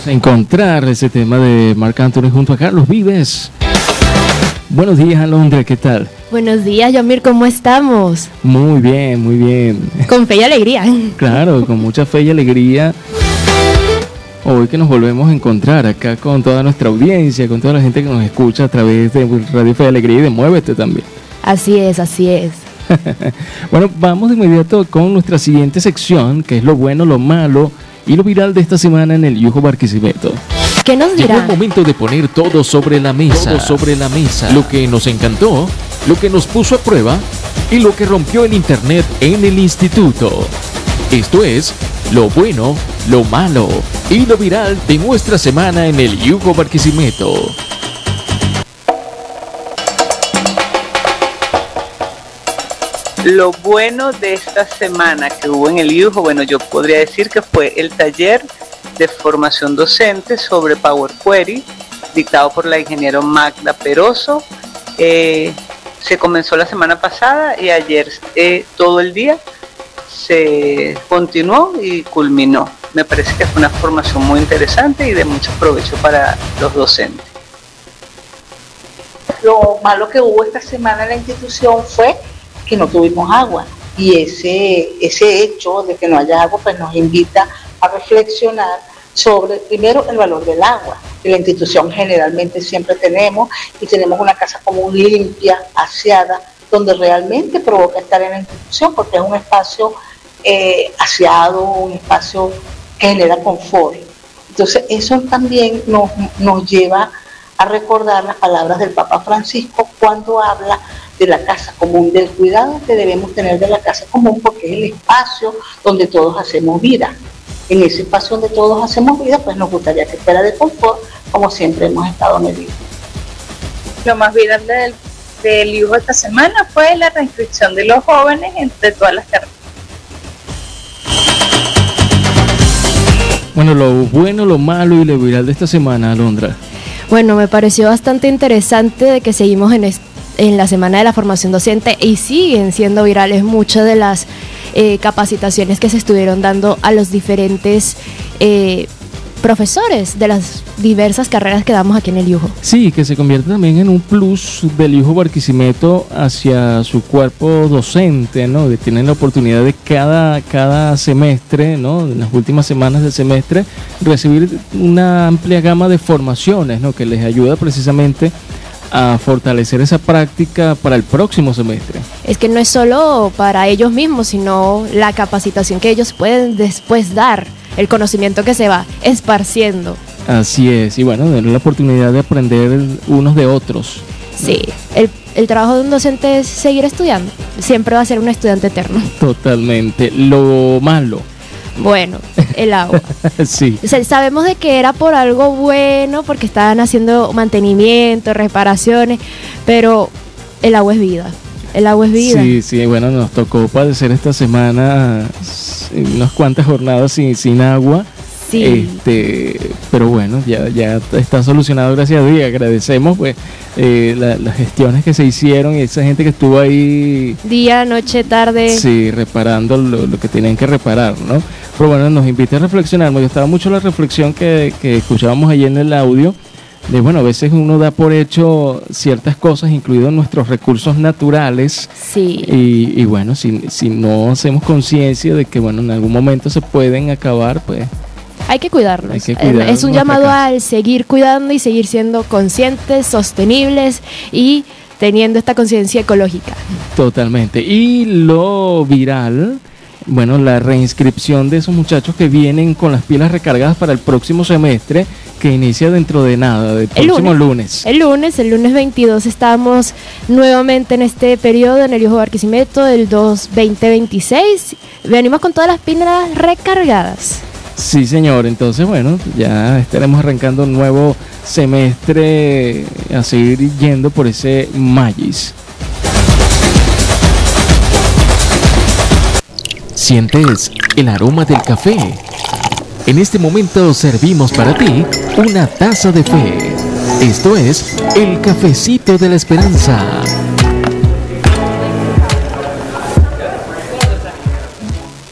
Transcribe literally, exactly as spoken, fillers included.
a encontrar ese tema de Marc Anthony junto a Carlos Vives. Buenos días, Alondra, ¿qué tal? Buenos días, Yomir, ¿cómo estamos? Muy bien, muy bien. Con fe y alegría. Claro, con mucha fe y alegría. Hoy que nos volvemos a encontrar acá con toda nuestra audiencia, con toda la gente que nos escucha a través de Radio Fe y Alegría y de Muévete también. Así es, así es. Bueno, vamos de inmediato con nuestra siguiente sección, que es lo bueno, lo malo y lo viral de esta semana en el Yugo Barquisimeto. ¿Qué nos dirá? Llegó el momento de poner todo sobre la mesa. Todo sobre la mesa. Lo que nos encantó, lo que nos puso a prueba y lo que rompió el internet en el instituto. Esto es lo bueno, lo malo y lo viral de nuestra semana en el Yugo Barquisimeto. Lo bueno de esta semana que hubo en el Yugo, bueno, yo podría decir que fue el taller de formación docente sobre Power Query, dictado por la ingeniera Magda Peroso. Eh, se comenzó la semana pasada y ayer eh, todo el día se continuó y culminó. Me parece que fue una formación muy interesante y de mucho provecho para los docentes. Lo malo que hubo esta semana en la institución fue que no tuvimos agua, y ese, ese hecho de que no haya agua pues nos invita a reflexionar sobre, primero, el valor del agua. En la institución generalmente siempre tenemos, y tenemos una casa común limpia, aseada, donde realmente provoca estar en la institución, porque es un espacio eh, aseado, un espacio que genera confort. Entonces eso también nos, nos lleva a recordar las palabras del Papa Francisco cuando habla de la casa común, del cuidado que debemos tener de la casa común, porque es el espacio donde todos hacemos vida. En ese espacio donde todos hacemos vida, pues nos gustaría que fuera de confort, como siempre hemos estado en el Yugo. Lo más viral del, del Yugo esta semana fue la reinscripción de los jóvenes entre todas las carreras. Bueno, lo bueno, lo malo y lo viral de esta semana, Alondra. Bueno, me pareció bastante interesante de que seguimos en, est- en la semana de la formación docente y siguen siendo virales muchas de las eh, capacitaciones que se estuvieron dando a los diferentes eh, profesores de las diversas carreras que damos aquí en el Yugo. Sí, que se convierte también en un plus del Yugo Barquisimeto hacia su cuerpo docente, ¿no? De tener la oportunidad de cada, cada semestre, ¿no? En las últimas semanas del semestre, recibir una amplia gama de formaciones, ¿no? Que les ayuda precisamente a fortalecer esa práctica para el próximo semestre. Es que no es solo para ellos mismos, sino la capacitación que ellos pueden después dar, el conocimiento que se va esparciendo. Así es, y bueno, tener la oportunidad de aprender unos de otros. Sí, el, el trabajo de un docente es seguir estudiando, siempre va a ser un estudiante eterno. Totalmente. Lo malo. Bueno, el agua. Sí. O sea, sabemos de que era por algo bueno, porque estaban haciendo mantenimiento, reparaciones, pero el agua es vida. El agua es vida. Sí, sí, bueno, nos tocó padecer esta semana unas cuantas jornadas sin, sin agua. Sí. Este, pero bueno, ya, ya está solucionado, gracias a Dios. Agradecemos pues eh, la, las gestiones que se hicieron y esa gente que estuvo ahí día, noche, tarde. Sí, reparando lo, lo que tenían que reparar, ¿no? Pero bueno, nos invita a reflexionar. Me gustaba mucho la reflexión que, que escuchábamos ayer en el audio. De, bueno, a veces uno da por hecho ciertas cosas, incluidos nuestros recursos naturales. Sí. Y, y bueno, si, si no hacemos conciencia de que, bueno, en algún momento se pueden acabar, pues hay que cuidarlos. Hay que cuidar es un llamado casa. Al seguir cuidando y seguir siendo conscientes, sostenibles y teniendo esta conciencia ecológica. Totalmente. Y lo viral, bueno, la reinscripción de esos muchachos que vienen con las pilas recargadas para el próximo semestre, que inicia dentro de nada, del próximo lunes. El lunes, el lunes veintidós, estamos nuevamente en este periodo en el Yugo Barquisimeto del dos veinte veintiséis. Venimos con todas las pilas recargadas. Sí, señor. Entonces, bueno, ya estaremos arrancando un nuevo semestre a seguir yendo por ese Magis. ¿Sientes el aroma del café? En este momento servimos para ti una taza de fe. Esto es el cafecito de la esperanza.